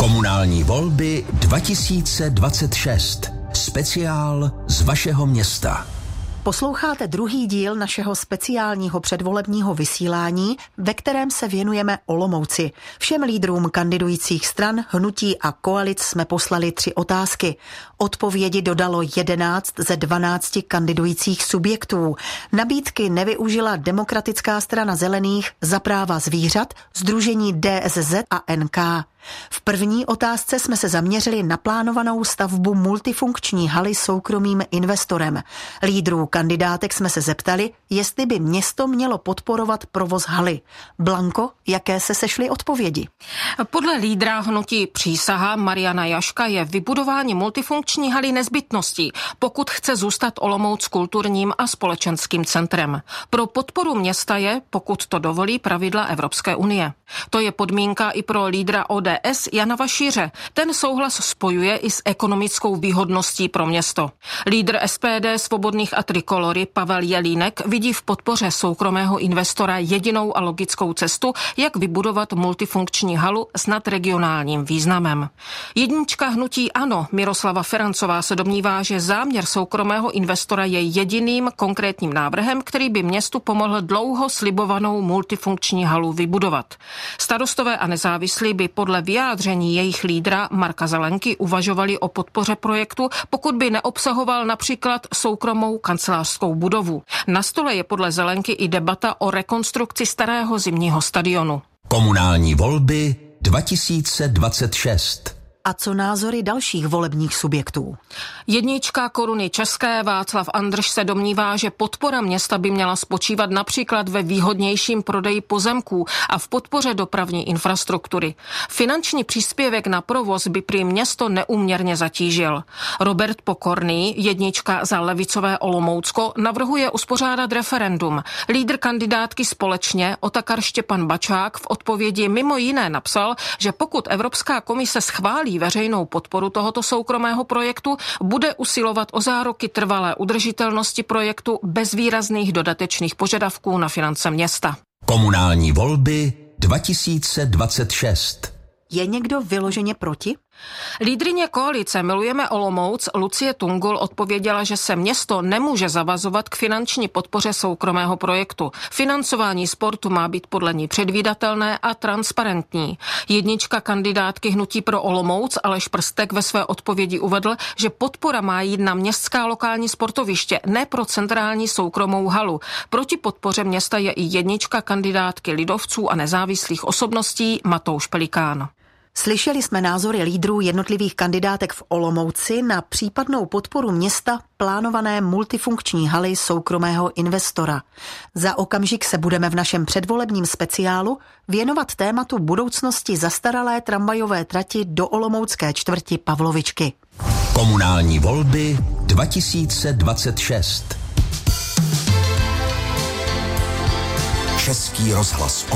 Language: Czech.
Komunální volby 2026. Speciál z vašeho města. Posloucháte druhý díl našeho speciálního předvolebního vysílání, ve kterém se věnujeme Olomouci. Všem lídrům kandidujících stran, hnutí a koalic jsme poslali 3 otázky. Odpovědi dodalo 11 ze 12 kandidujících subjektů. Nabídky nevyužila Demokratická strana zelených, Za práva zvířat, Sdružení DSZ a NK. V první otázce jsme se zaměřili na plánovanou stavbu multifunkční haly soukromým investorem. Lídrů kandidátek jsme se zeptali, jestli by město mělo podporovat provoz haly. Blanko, jaké se sešly odpovědi? Podle lídra hnutí Přísaha Mariana Jaška je vybudování multifunkční haly nezbytností, pokud chce zůstat Olomouc kulturním a společenským centrem. Pro podporu města je, pokud to dovolí pravidla Evropské unie. To je podmínka i pro lídra ODS Jana Vašíře. Ten souhlas spojuje i s ekonomickou výhodností pro město. Lídr SPD Svobodných a Trikolory Pavel Jelínek vidí v podpoře soukromého investora jedinou a logickou cestu, jak vybudovat multifunkční halu s nadregionálním významem. Jednička hnutí ANO Miroslava Ferancová se domnívá, že záměr soukromého investora je jediným konkrétním návrhem, který by městu pomohl dlouho slibovanou multifunkční halu vybudovat. Starostové a nezávislí by podle vyjádření jejich lídra Marka Zelenky uvažovali o podpoře projektu, pokud by neobsahoval například soukromou kancelářskou budovu. Na stole je podle Zelenky i debata o rekonstrukci starého zimního stadionu. Komunální volby 2026. A co názory dalších volebních subjektů? Jednička Koruny české Václav Andrš se domnívá, že podpora města by měla spočívat například ve výhodnějším prodeji pozemků a v podpoře dopravní infrastruktury. Finanční příspěvek na provoz by prý město neúměrně zatížil. Robert Pokorný, jednička za levicové Olomoucko, navrhuje uspořádat referendum. Lídr kandidátky Společně Otakar Štěpán Bačák v odpovědi mimo jiné napsal, že pokud Evropská komise schválí veřejnou podporu tohoto soukromého projektu, bude usilovat o záruky trvalé udržitelnosti projektu bez výrazných dodatečných požadavků na finance města. Komunální volby 2026. Je někdo vyloženě proti? Lídryně koalice Milujeme Olomouc Lucie Tungl odpověděla, že se město nemůže zavazovat k finanční podpoře soukromého projektu. Financování sportu má být podle ní předvídatelné a transparentní. Jednička kandidátky hnutí pro Olomouc Aleš Prstek ve své odpovědi uvedl, že podpora má jít na městská lokální sportoviště, ne pro centrální soukromou halu. Proti podpoře města je i jednička kandidátky lidovců a nezávislých osobností Matouš Pelikán. Slyšeli jsme názory lídrů jednotlivých kandidátek v Olomouci na případnou podporu města plánované multifunkční haly soukromého investora. Za okamžik se budeme v našem předvolebním speciálu věnovat tématu budoucnosti zastaralé tramvajové trati do olomoucké čtvrti Pavlovičky. Komunální volby 2026. Český rozhlas